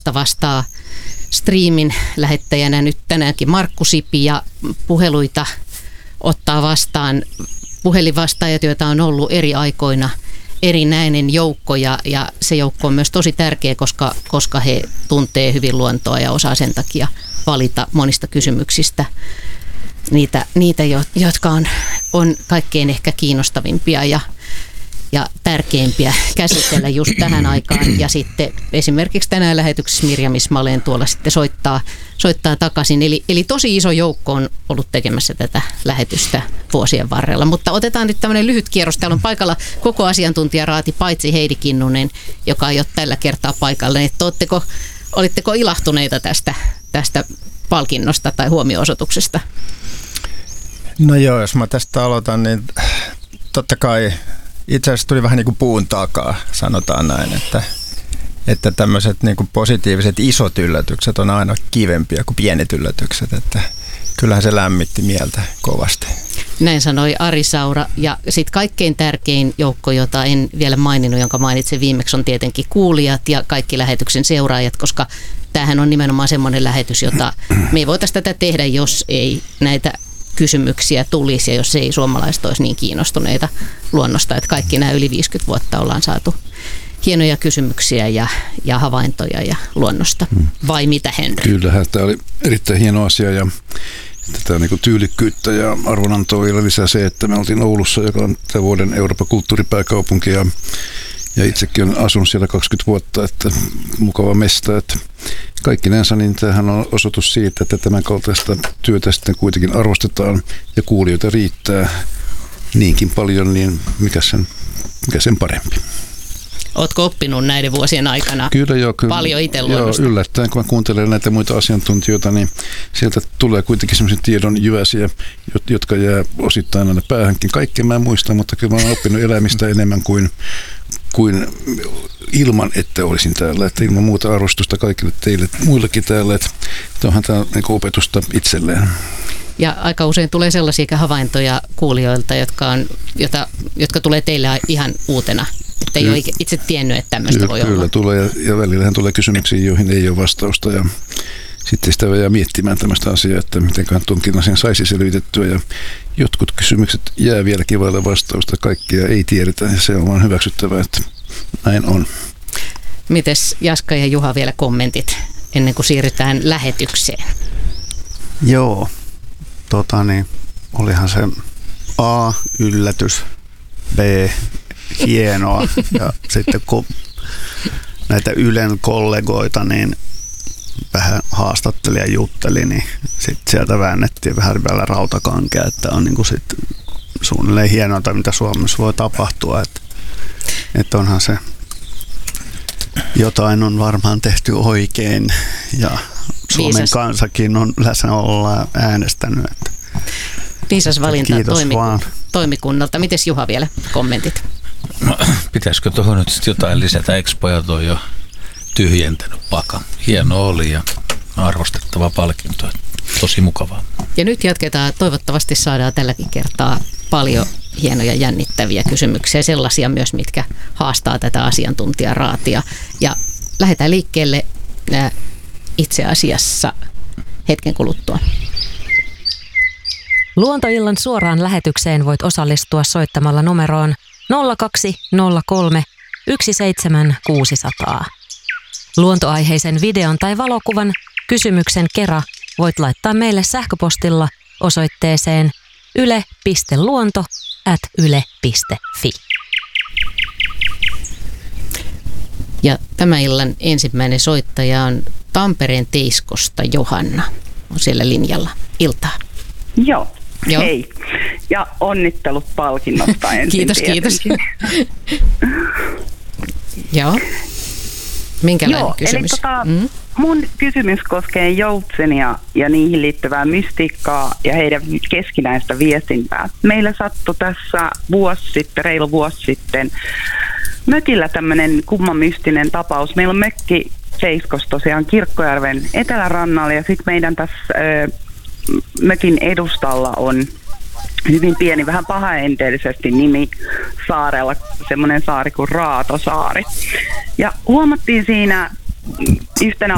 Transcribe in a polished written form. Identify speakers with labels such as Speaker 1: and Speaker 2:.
Speaker 1: vastaa striimin lähettäjänä nyt tänäänkin Markku Sipi ja puheluita ottaa vastaan puhelinvastaajat, joita on ollut eri aikoina erinäinen joukko ja se joukko on myös tosi tärkeä, koska he tuntee hyvin luontoa ja osaa sen takia valita monista kysymyksistä niitä jotka on kaikkein ehkä kiinnostavimpia ja tärkeimpiä käsitellä just tähän aikaan. Ja sitten esimerkiksi tänään lähetyksessä Mirjam Ismaleen tuolla sitten soittaa takaisin. Eli tosi iso joukko on ollut tekemässä tätä lähetystä vuosien varrella. Mutta otetaan nyt tämmöinen lyhyt kierros. Täällä on paikalla koko asiantuntijaraati, paitsi Heidi Kinnunen, joka ei ole tällä kertaa paikalla. Olitteko ilahtuneita tästä palkinnosta tai huomio-osoituksesta?
Speaker 2: No joo, jos mä tästä aloitan, niin totta kai itse asiassa tuli vähän niin kuin puun takaa, sanotaan näin, että tämmöiset niin kuin positiiviset isot yllätykset on aina kivempiä kuin pienet yllätykset, että kyllähän se lämmitti mieltä kovasti.
Speaker 1: Näin sanoi Ari Saura ja sitten kaikkein tärkein joukko, jota en vielä maininnut, jonka mainitsin viimeksi, on tietenkin kuulijat ja kaikki lähetyksen seuraajat, koska tämähän on nimenomaan semmoinen lähetys, jota me ei voitaisiin tätä tehdä, jos ei näitä kysymyksiä tulisi ja jos ei suomalaiset olisi niin kiinnostuneita luonnosta, että kaikki nämä yli 50 vuotta ollaan saatu hienoja kysymyksiä ja havaintoja ja luonnosta. Vai mitä, Henry?
Speaker 3: Kyllähän tämä oli erittäin hieno asia ja tätä niin kuin tyylikkyyttä ja arvonantoa vielä lisää se, että me oltiin Oulussa, joka on tämän vuoden Euroopan kulttuuripääkaupunki ja itsekin asun siellä 20 vuotta, että mukava mesta, että kaikkinensa niin tämähän on osoitus siitä, että tämän kaltaista työtä sitten kuitenkin arvostetaan ja kuulijoita riittää niinkin paljon, niin mikä sen parempi.
Speaker 1: Ootko oppinut näiden vuosien aikana
Speaker 3: kyllä,
Speaker 1: paljon itse luonnosta?
Speaker 3: Joo, yllättäen kun mä kuuntelen näitä muita asiantuntijoita, niin sieltä tulee kuitenkin sellaisia tiedon jyväsiä, jotka jää osittain aina päähänkin. Kaikkea mä en muista, mutta kyllä mä oon oppinut elämistä enemmän kuin ilman, että olisin täällä. Että ilman muuta arvostusta kaikille teille muillekin täällä, että onhan tämä niin kuin opetusta itselleen.
Speaker 1: Ja aika usein tulee sellaisia havaintoja kuulijoilta, jotka tulee teille ihan uutena. Että ei ole itse tiennyt, että tämmöistä voi olla.
Speaker 3: Kyllä tulee ja välillähän tulee kysymyksiä, joihin ei ole vastausta ja sitten sitä jää miettimään tämmöistä asiaa, että mitenköhän tuonkin asian saisi selvitettyä ja jotkut kysymykset jää vieläkin vaille vastausta, kaikkia ei tiedetä ja se on vaan hyväksyttävää, että näin on.
Speaker 1: Mites Jaska ja Juha vielä kommentit ennen kuin siirrytään lähetykseen?
Speaker 4: Joo, olihan se A, yllätys, B, hienoa ja sitten kun näitä Ylen kollegoita niin vähän haastatteli ja jutteli, niin sitten sieltä väännettiin vähän vielä rautakankea, että on niin kuin sit suunnilleen hienointa, mitä Suomessa voi tapahtua, että onhan se jotain on varmaan tehty oikein ja Suomen kansakin on läsnä äänestänyt. Että
Speaker 1: viisas valinta toimikunnalta. Mites Juha vielä kommentit?
Speaker 5: No, pitäisikö tuohon nyt sitten jotain lisätä? Expojat on jo tyhjentänyt pakan. Hieno oli ja arvostettava palkinto. Tosi mukavaa. Ja
Speaker 1: nyt jatketaan. Toivottavasti saadaan tälläkin kertaa paljon hienoja jännittäviä kysymyksiä. Sellaisia myös, mitkä haastaa tätä asiantuntijaraatia. Ja lähdetään liikkeelle itse asiassa hetken kuluttua.
Speaker 6: Luontoillan suoraan lähetykseen voit osallistua soittamalla numeroon 0203 17600. Luontoaiheisen videon tai valokuvan kysymyksen kera voit laittaa meille sähköpostilla osoitteeseen yle.luonto@yle.fi.
Speaker 1: Ja tämän illan ensimmäinen soittaja on Tampereen Teiskosta Johanna. On siellä linjalla. Iltaa.
Speaker 7: Joo. Hei. Ja onnittelut palkinnosta ensin.
Speaker 1: Kiitos. Joo. Minkälainen kysymys?
Speaker 7: Eli mun kysymys koskee joutsenia ja niihin liittyvää mystiikkaa ja heidän keskinäistä viestintää. Meillä sattui tässä reilu vuosi sitten mökillä tämmöinen kumman mystinen tapaus. Meillä on mökki Seiskossa tosiaan Kirkkojärven etelärannalla ja sitten meidän tässä mökin edustalla on hyvin pieni, vähän pahaenteellisesti nimi saarella, semmoinen saari kuin Raatosaari. Ja huomattiin siinä yhtenä